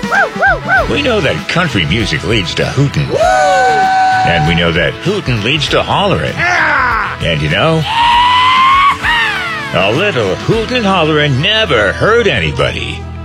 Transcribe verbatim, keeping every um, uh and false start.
We know that country music leads to hootin'. And we know that hootin' leads to hollerin'. And you know, a little hootin' and hollerin' never hurt anybody.